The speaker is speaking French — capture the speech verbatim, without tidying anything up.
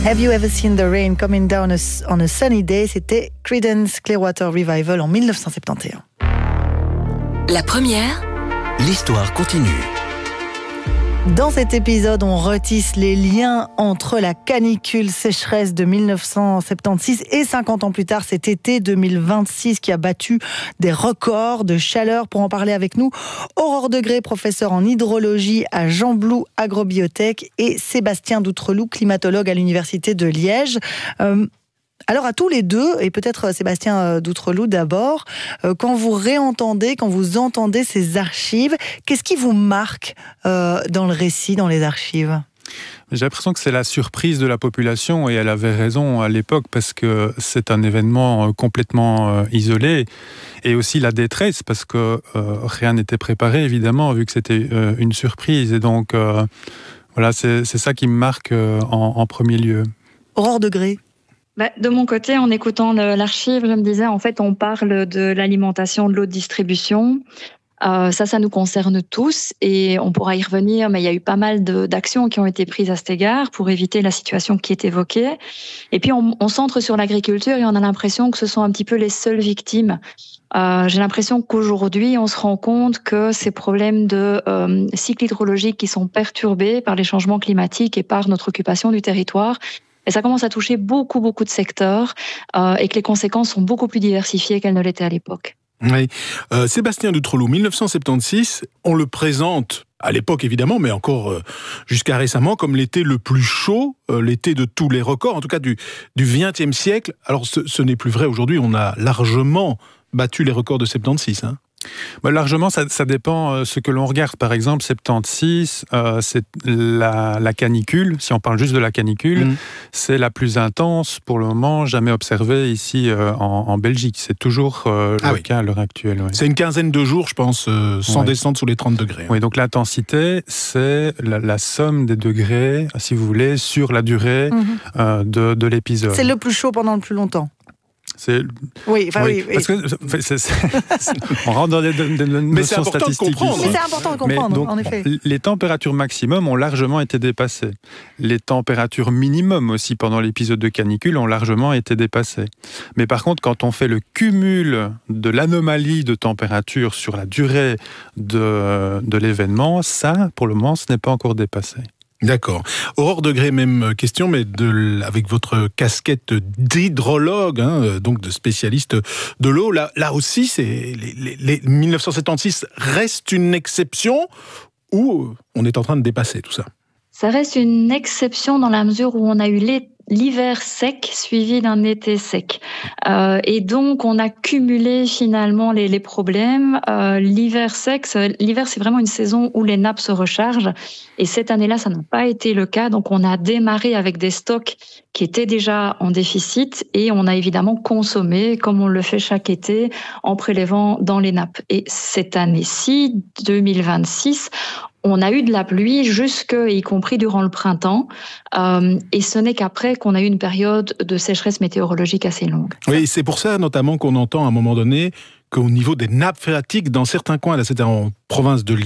Have you ever seen the rain coming down a, on a sunny day? C'était Creedence Clearwater Revival en dix-neuf cent soixante et onze. La première, l'histoire continue. Dans cet épisode, on retisse les liens entre la canicule sécheresse de dix-neuf cent soixante-seize et cinquante ans plus tard, cet été deux mille vingt-six qui a battu des records de chaleur. Pour en parler avec nous, Aurore Degré, professeur en hydrologie à Jean Blou Agrobiotech, et Sébastien Doutreloup, climatologue à l'université de Liège. Euh, Alors à tous les deux, et peut-être Sébastien Doutreloup d'abord, euh, quand vous réentendez, quand vous entendez ces archives, qu'est-ce qui vous marque euh, dans le récit, dans les archives ? J'ai l'impression que c'est la surprise de la population, et elle avait raison à l'époque parce que c'est un événement complètement isolé, et aussi la détresse parce que euh, rien n'était préparé évidemment vu que c'était euh, une surprise, et donc euh, voilà, c'est, c'est ça qui me marque euh, en, en premier lieu. Aurore Degré. Bah, de mon côté, en écoutant le, l'archive, je me disais, en fait, on parle de l'alimentation, de l'eau de distribution. Euh, ça, ça nous concerne tous et on pourra y revenir, mais il y a eu pas mal de, d'actions qui ont été prises à cet égard pour éviter la situation qui est évoquée. Et puis, on, on centre sur l'agriculture et on a l'impression que ce sont un petit peu les seules victimes. Euh, j'ai l'impression qu'aujourd'hui, on se rend compte que ces problèmes de euh, cycles hydrologiques qui sont perturbés par les changements climatiques et par notre occupation du territoire, et ça commence à toucher beaucoup, beaucoup de secteurs euh, et que les conséquences sont beaucoup plus diversifiées qu'elles ne l'étaient à l'époque. Oui. Euh, Sébastien Doutreloup, dix-neuf cent soixante-seize, on le présente, à l'époque évidemment, mais encore euh, jusqu'à récemment, comme l'été le plus chaud, euh, l'été de tous les records, en tout cas du, du vingtième siècle. Alors ce, ce n'est plus vrai aujourd'hui, on a largement battu les records de soixante-seize. Hein. Bah, largement, ça, ça dépend euh, ce que l'on regarde. Par exemple, soixante-seize, euh, c'est la, la canicule, si on parle juste de la canicule, mmh. c'est la plus intense pour le moment jamais observée ici euh, en, en Belgique. C'est toujours euh, ah le oui. cas à l'heure actuelle. Ouais. C'est une quinzaine de jours, je pense, euh, sans ouais. descendre sous les trente degrés. Hein. Oui, donc l'intensité, c'est la, la somme des degrés, si vous voulez, sur la durée mmh. euh, de, de l'épisode. C'est le plus chaud pendant le plus longtemps. C'est... Oui, enfin oui, oui. Parce que c'est, c'est, c'est... on rentre dans des, des, des notions statistiques. De Mais c'est important de comprendre, donc, en effet. Les températures maximum ont largement été dépassées. Les températures minimum aussi pendant l'épisode de canicule ont largement été dépassées. Mais par contre, quand on fait le cumul de l'anomalie de température sur la durée de, de l'événement, ça, pour le moment, ce n'est pas encore dépassé. D'accord. Aurore Degré, même question, mais de, avec votre casquette d'hydrologue, hein, donc de spécialiste de l'eau, là, là aussi, c'est, les, les, les dix-neuf cent soixante-seize reste une exception ou on est en train de dépasser tout ça ? Ça reste une exception dans la mesure où on a eu les l'hiver sec suivi d'un été sec. Euh, et donc, on a cumulé finalement les, les problèmes. Euh, l'hiver sec, l'hiver, c'est vraiment une saison où les nappes se rechargent. Et cette année-là, ça n'a pas été le cas. Donc, on a démarré avec des stocks qui étaient déjà en déficit et on a évidemment consommé, comme on le fait chaque été, en prélevant dans les nappes. Et cette année-ci, deux mille vingt-six, on a eu de la pluie jusque, y compris durant le printemps, euh, et ce n'est qu'après qu'on a eu une période de sécheresse météorologique assez longue. Oui, c'est pour ça notamment qu'on entend à un moment donné qu'au niveau des nappes phréatiques, dans certains coins, là c'était en province de